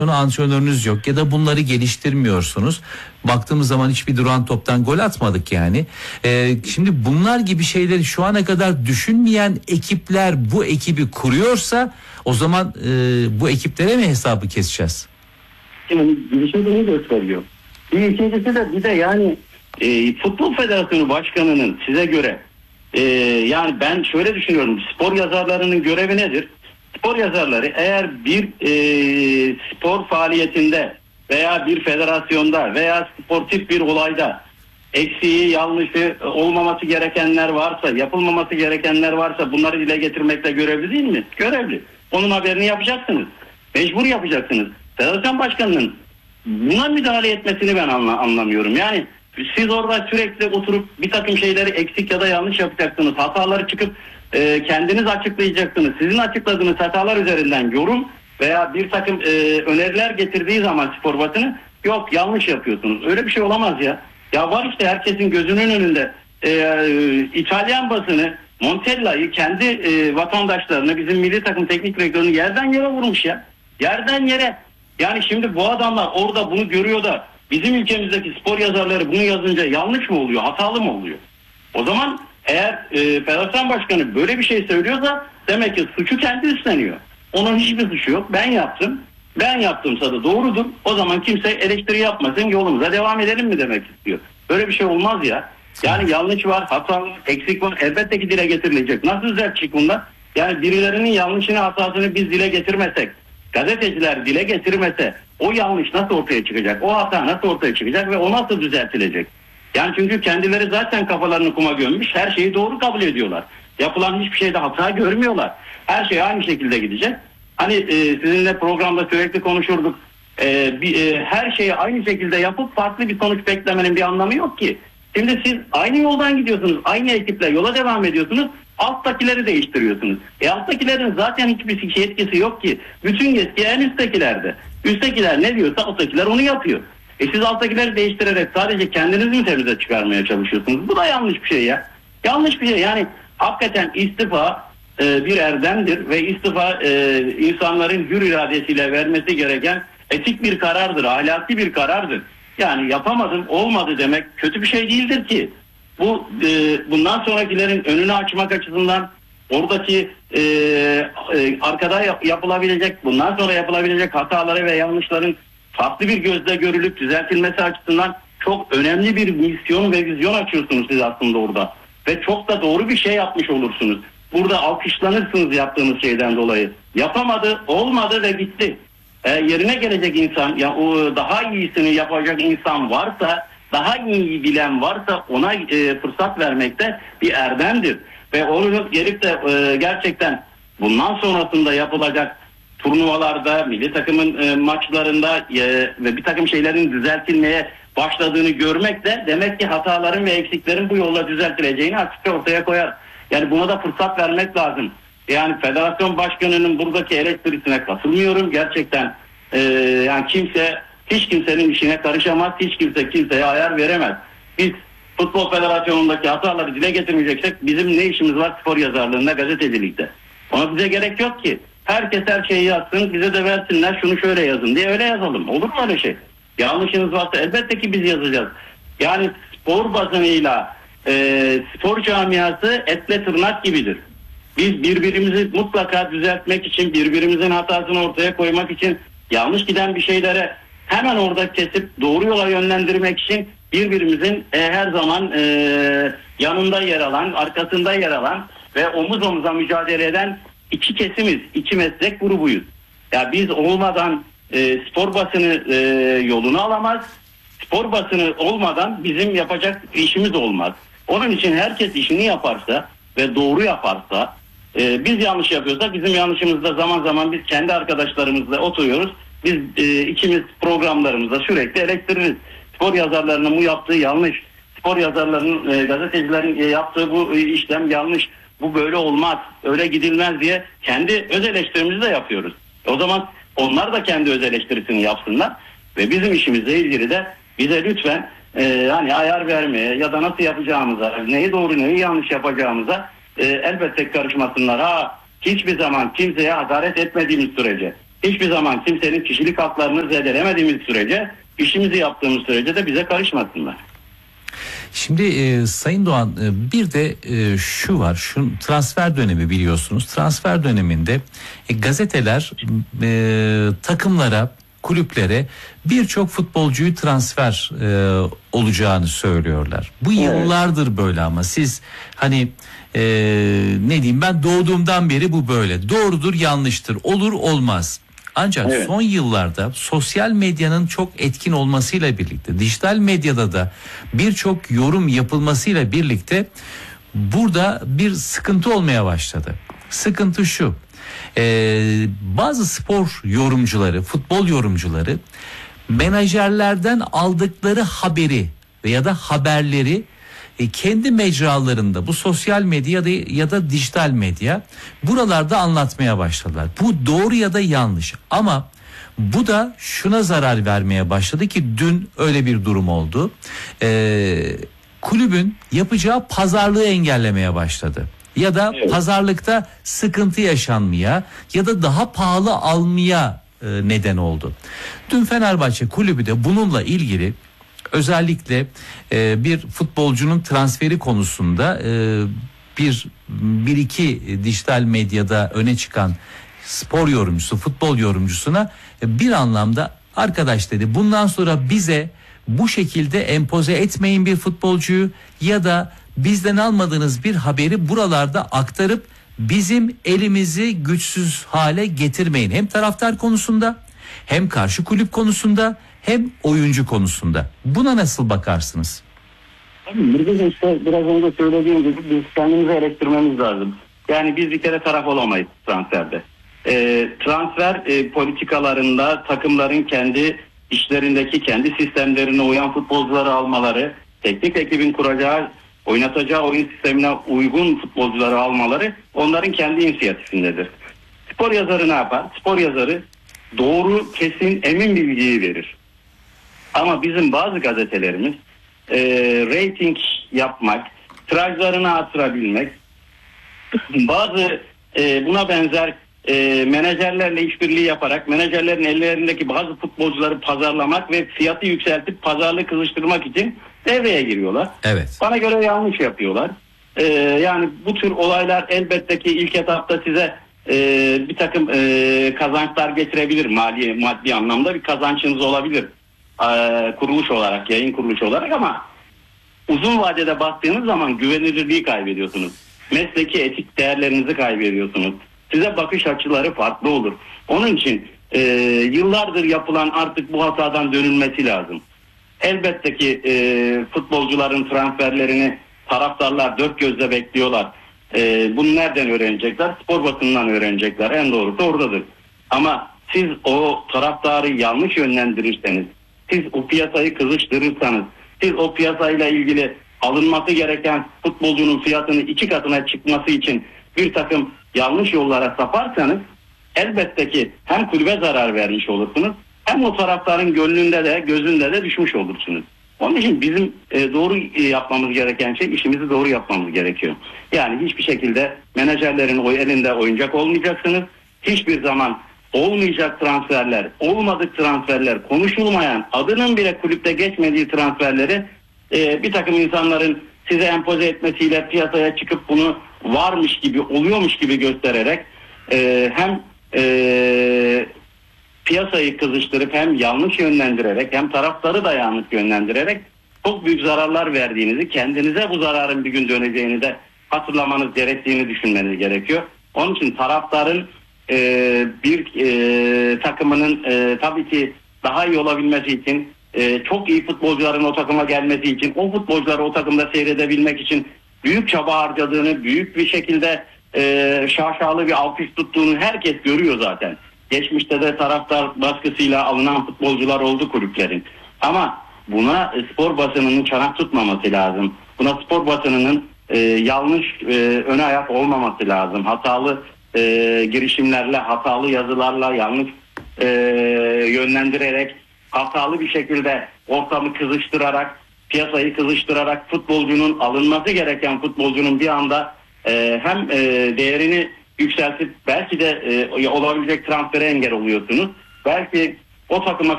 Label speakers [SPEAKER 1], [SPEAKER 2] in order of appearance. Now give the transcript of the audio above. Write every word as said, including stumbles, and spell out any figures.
[SPEAKER 1] antrenörünüz yok ya da bunları geliştirmiyorsunuz. Baktığımız zaman hiçbir duran toptan gol atmadık yani. Ee, şimdi bunlar gibi şeyleri şu ana kadar düşünmeyen ekipler bu ekibi kuruyorsa o zaman e, bu ekiplere mi hesabı keseceğiz?
[SPEAKER 2] Yani bir şey bunu gösteriyor. Bir ikincisi de bir de yani e, Futbol Federasyonu Başkanı'nın size göre e, yani ben şöyle düşünüyorum, spor yazarlarının görevi nedir? Spor yazarları eğer bir e, spor faaliyetinde veya bir federasyonda veya sportif bir olayda eksiği, yanlışı, olmaması gerekenler varsa, yapılmaması gerekenler varsa bunları dile getirmekle görevli değil mi? Görevli. Onun haberini yapacaksınız. Mecbur yapacaksınız. Federasyon Başkanı'nın buna müdahale etmesini ben anla, anlamıyorum. Yani siz orada sürekli oturup bir takım şeyleri eksik ya da yanlış yapacaksınız. Hataları çıkıp e, kendiniz açıklayacaksınız. Sizin açıkladığınız hatalar üzerinden yorum veya bir takım e, öneriler getirdiği zaman spor basını yok yanlış yapıyorsunuz. Öyle bir şey olamaz ya. Ya var işte herkesin gözünün önünde e, İtalyan basını Montella'yı kendi e, vatandaşlarını bizim milli takım teknik direktörünü yerden yere vurmuş ya. Yerden yere. Yani şimdi bu adamlar orada bunu görüyor da bizim ülkemizdeki spor yazarları bunu yazınca yanlış mı oluyor, hatalı mı oluyor? O zaman eğer e, Federasyon Başkanı böyle bir şey söylüyorsa demek ki suçu kendi üstleniyor. Onun hiçbir suçu yok. Ben yaptım. Ben yaptımsa da doğrudur. O zaman kimse eleştiri yapmasın, yolumuza devam edelim mi demek istiyor. Böyle bir şey olmaz ya. Yani yanlış var, hata var, eksik var. Elbette ki dile getirilecek. Nasıl düzeltecek bunlar? Yani birilerinin yanlışını, hatasını biz dile getirmesek, gazeteciler dile getirmese o yanlış nasıl ortaya çıkacak? O hata nasıl ortaya çıkacak ve o nasıl düzeltilecek? Yani çünkü kendileri zaten kafalarını kuma gömmüş, her şeyi doğru kabul ediyorlar. Yapılan hiçbir şeyde hata görmüyorlar. Her şey aynı şekilde gidecek. Hani e, sizinle programda sürekli konuşurduk. E, bir, e, her şeyi aynı şekilde yapıp farklı bir sonuç beklemenin bir anlamı yok ki. Şimdi siz aynı yoldan gidiyorsunuz, aynı ekiple yola devam ediyorsunuz. Alttakileri değiştiriyorsunuz. E alttakilerin zaten hiçbir yetkisi yok ki. Bütün yetki en üsttekilerde. Üsttekiler ne diyorsa alttakiler onu yapıyor. E siz alttakileri değiştirerek sadece kendinizi mi temize çıkarmaya çalışıyorsunuz? Bu da yanlış bir şey ya. Yanlış bir şey. Yani hakikaten istifa e, bir erdemdir ve istifa e, insanların hür iradesiyle vermesi gereken etik bir karardır, ahlaki bir karardır. Yani yapamadım, olmadı demek kötü bir şey değildir ki. Bu e, bundan sonrakilerin önünü açmak açısından oradaki e, e, arkada yap, yapılabilecek, bundan sonra yapılabilecek hataları ve yanlışların farklı bir gözle görülüp düzeltilmesi açısından çok önemli bir misyon ve vizyon açıyorsunuz siz aslında orada. Ve çok da doğru bir şey yapmış olursunuz. Burada alkışlanırsınız yaptığınız şeyden dolayı. Yapamadı, olmadı ve bitti. E, yerine gelecek insan, ya o daha iyisini yapacak insan varsa, daha iyi bilen varsa ona e, fırsat vermekte bir erdemdir. Ve onu gelip de e, gerçekten bundan sonrasında yapılacak turnuvalarda, milli takımın e, maçlarında e, ve bir takım şeylerin düzeltilmeye başladığını görmek de demek ki hataların ve eksiklerin bu yolla düzeltileceğini açıkça ortaya koyar. Yani buna da fırsat vermek lazım. Yani federasyon başkanının buradaki eleştirisine katılmıyorum. Gerçekten e, yani kimse, hiç kimsenin işine karışamaz. Hiç kimse kimseye ayar veremez. Biz Futbol Federasyonu'ndaki hataları dile getirmeyeceksek bizim ne işimiz var spor yazarlığında, gazetecilikte? Ona bize gerek yok ki. Herkes her şeyi yazsın, bize de versinler şunu şöyle yazın diye öyle yazalım. Olur mu öyle şey? Yanlışınız varsa elbette ki biz yazacağız. Yani spor basınıyla e, spor camiası etle tırnak gibidir. Biz birbirimizi mutlaka düzeltmek için, birbirimizin hatasını ortaya koymak için, yanlış giden bir şeylere hemen orada kesip doğru yola yönlendirmek için birbirimizin e, her zaman e, yanında yer alan, arkasında yer alan ve omuz omuza mücadele eden iki kesimiz, iki meslek grubuyuz. Ya biz olmadan e, spor basını e, yolunu alamaz, spor basını olmadan bizim yapacak işimiz olmaz. Onun için herkes işini yaparsa ve doğru yaparsa, e, biz yanlış yapıyorsak bizim yanlışımızda zaman zaman biz kendi arkadaşlarımızla oturuyoruz. Biz e, ikimiz programlarımızda sürekli eleştiririz. Spor yazarlarının bu yaptığı yanlış. Spor yazarlarının, e, gazetecilerin e, yaptığı bu e, işlem yanlış. Bu böyle olmaz, öyle gidilmez diye kendi öz eleştirimizi de yapıyoruz. O zaman onlar da kendi öz eleştirisini yapsınlar ve bizim işimizle ilgili de bize lütfen e, hani ayar vermeye ya da nasıl yapacağımıza, neyi doğru neyi yanlış yapacağımıza e, elbette karışmasınlar. Ha, hiçbir zaman kimseye hakaret etmediğimiz sürece, Hiçbir zaman kimsenin kişilik haklarını zedelemediğimiz sürece, işimizi yaptığımız sürece de bize karışmasınlar.
[SPEAKER 1] Şimdi e, Sayın Doğan, e, bir de e, şu var, şu transfer dönemi biliyorsunuz. Transfer döneminde e, gazeteler e, takımlara, kulüplere birçok futbolcuyu transfer e, olacağını söylüyorlar. Bu
[SPEAKER 2] Evet.
[SPEAKER 1] yıllardır böyle ama siz hani e, ne diyeyim, ben doğduğumdan beri bu böyle. Doğrudur, yanlıştır, olur olmaz. Ancak
[SPEAKER 2] Evet.
[SPEAKER 1] son yıllarda sosyal medyanın çok etkin olmasıyla birlikte, dijital medyada da birçok yorum yapılmasıyla birlikte burada bir sıkıntı olmaya başladı. Sıkıntı şu: ee, bazı spor yorumcuları, futbol yorumcuları menajerlerden aldıkları haberi ya da haberleri e, kendi mecralarında, bu sosyal medya ya da, ya da dijital medya, buralarda anlatmaya başladılar. Bu doğru ya da yanlış, ama bu da şuna zarar vermeye başladı ki dün öyle bir durum oldu. Ee, kulübün yapacağı pazarlığı engellemeye başladı. Ya da
[SPEAKER 2] Evet.
[SPEAKER 1] pazarlıkta sıkıntı yaşanmaya ya da daha pahalı almaya e, neden oldu. Dün Fenerbahçe kulübü de bununla ilgili özellikle e, bir futbolcunun transferi konusunda e, bir bir iki dijital medyada öne çıkan spor yorumcusu, futbol yorumcusuna e, bir anlamda, arkadaş dedi, bundan sonra bize bu şekilde empoze etmeyin bir futbolcuyu ya da bizden almadığınız bir haberi buralarda aktarıp bizim elimizi güçsüz hale getirmeyin. Hem taraftar konusunda, hem karşı kulüp konusunda, hem oyuncu konusunda. Buna nasıl bakarsınız?
[SPEAKER 2] Burada işte biraz önce söylediğim gibi biz kendimizi eleştirmemiz lazım. Yani biz bir kere taraf olamayız transferde. E, transfer e, politikalarında takımların kendi işlerindeki, kendi sistemlerine uyan futbolcuları almaları, teknik ekibin kuracağı, oynatacağı oyun sistemine uygun futbolcuları almaları onların kendi inisiyatifindedir. Spor yazarı ne yapar? Spor yazarı doğru, kesin, emin bilgiyi verir. Ama bizim bazı gazetelerimiz e, reyting yapmak, tirajlarını artırabilmek, bazı e, buna benzer e, menajerlerle işbirliği yaparak menajerlerin ellerindeki bazı futbolcuları pazarlamak ve fiyatı yükseltip pazarlığı kızıştırmak için devreye giriyorlar.
[SPEAKER 1] Evet.
[SPEAKER 2] Bana göre yanlış yapıyorlar. E, yani bu tür olaylar elbette ki ilk etapta size e, bir takım e, kazançlar getirebilir. Mali, maddi anlamda bir kazançınız olabilir. E, kuruluş olarak, yayın kuruluşu olarak, ama uzun vadede baktığınız zaman güvenilirliği kaybediyorsunuz. Mesleki etik değerlerinizi kaybediyorsunuz. Size bakış açıları farklı olur. Onun için e, yıllardır yapılan artık bu hatadan dönülmesi lazım. Elbette ki e, futbolcuların transferlerini taraftarlar dört gözle bekliyorlar. E, bunu nereden öğrenecekler? Spor basınından öğrenecekler. En doğrusu oradadır. Ama siz o taraftarı yanlış yönlendirirseniz, siz o piyasayı kızıştırırsanız, siz o piyasayla ilgili alınması gereken futbolcunun fiyatını iki katına çıkması için bir takım yanlış yollara saparsanız, elbette ki hem kulübe zarar vermiş olursunuz, hem o taraftarın gönlünde de gözünde de düşmüş olursunuz. Onun için bizim e, doğru e, yapmamız gereken şey, işimizi doğru yapmamız gerekiyor. Yani hiçbir şekilde menajerlerin o elinde oyuncak olmayacaksınız. Hiçbir zaman olmayacak transferler, olmadık transferler, konuşulmayan, adının bile kulüpte geçmediği transferleri e, bir takım insanların size empoze etmesiyle piyasaya çıkıp bunu varmış gibi, oluyormuş gibi göstererek e, hem e, piyasayı kızıştırıp hem yanlış yönlendirerek hem taraftarı da yanlış yönlendirerek çok büyük zararlar verdiğinizi, kendinize bu zararın bir gün döneceğini de hatırlamanız gerektiğini düşünmeniz gerekiyor. Onun için taraftarın e, bir e, takımının e, tabii ki daha iyi olabilmesi için, e, çok iyi futbolcuların o takıma gelmesi için, o futbolcuları o takımda seyredebilmek için büyük çaba harcadığını, büyük bir şekilde e, şaşalı bir alkış tuttuğunu herkes görüyor zaten. Geçmişte de taraftar baskısıyla alınan futbolcular oldu kulüplerin. Ama buna spor basınının çanak tutmaması lazım. Buna spor basınının e, yanlış e, öne ayak olmaması lazım. Hatalı e, girişimlerle, hatalı yazılarla, yanlış e, yönlendirerek, hatalı bir şekilde ortamı kızıştırarak, piyasayı kızıştırarak futbolcunun, alınması gereken futbolcunun bir anda e, hem e, değerini yükseltip belki de e, olabilecek transfere engel oluyorsunuz. Belki o takıma